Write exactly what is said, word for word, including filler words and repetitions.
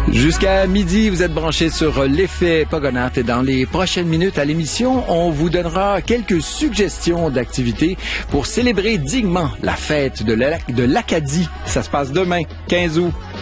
Jusqu'à midi, vous êtes branchés sur l'effet Pogonath et dans les prochaines minutes à l'émission, on vous donnera quelques suggestions d'activités pour célébrer dignement la fête de l'Acadie. Ça se passe demain, quinze août.